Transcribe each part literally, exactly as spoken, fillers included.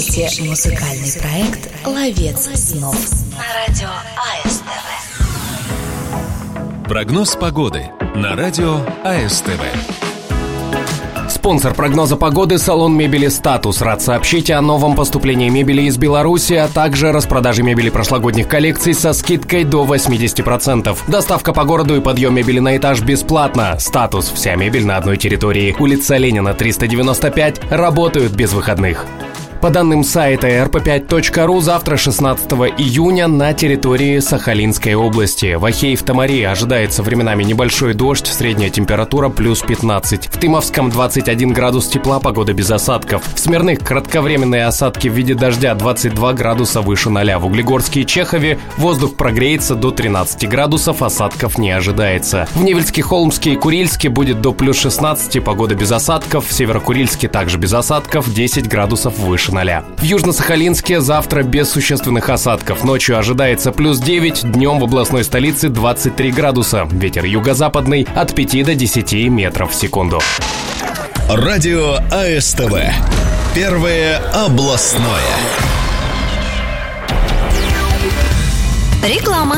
Музыкальный проект «Ловец снов» на радио АСТВ. Прогноз погоды на радио АСТВ. Спонсор прогноза погоды — салон мебели «Статус». Рад сообщить о новом поступлении мебели из Беларуси, а также распродаже мебели прошлогодних коллекций со скидкой до восемьдесят процентов. Доставка по городу и подъем мебели на этаж бесплатно. «Статус» — вся мебель на одной территории. Улица Ленина, триста девяносто пять. Работают без выходных. По данным сайта эр пэ пять точка ру, завтра, шестнадцатого июня, на территории Сахалинской области. В Ахеев-Тамаре ожидается временами небольшой дождь, средняя температура плюс пятнадцать. В Тымовском двадцать один градус тепла, погода без осадков. В Смирных кратковременные осадки в виде дождя, двадцать два градуса выше ноля. В Углегорске и Чехове воздух прогреется до тринадцати градусов, осадков не ожидается. В Невельске, Холмске и Курильске будет до плюс шестнадцати, погода без осадков. В Северокурильске также без осадков, десять градусов выше ноля. В Южно-Сахалинске завтра без существенных осадков. Ночью ожидается плюс девять, днем в областной столице двадцать три градуса. Ветер юго-западный от пяти до десяти метров в секунду. Радио АСТВ. Первое областное. Реклама.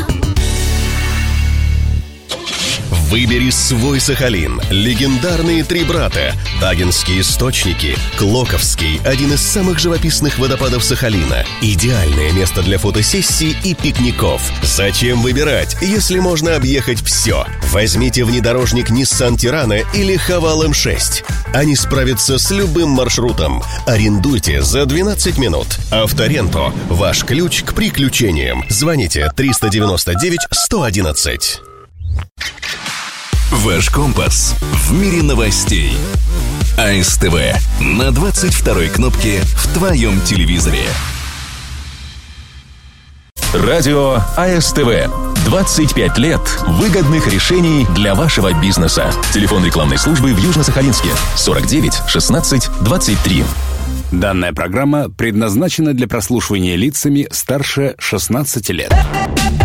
Выбери свой Сахалин. Легендарные три брата. Тагинские источники. Клоковский – один из самых живописных водопадов Сахалина. Идеальное место для фотосессий и пикников. Зачем выбирать, если можно объехать все? Возьмите внедорожник Nissan Tirana или Haval эм шесть. Они справятся с любым маршрутом. Арендуйте за двенадцать минут. Авторенто – ваш ключ к приключениям. Звоните триста девяносто девять сто одиннадцать. Ваш компас в мире новостей. АСТВ на двадцать второй кнопке в твоем телевизоре. Радио АСТВ. двадцать пять лет выгодных решений для вашего бизнеса. Телефон рекламной службы в Южно-Сахалинске сорок девять шестнадцать двадцать три. Данная программа предназначена для прослушивания лицами старше шестнадцати лет.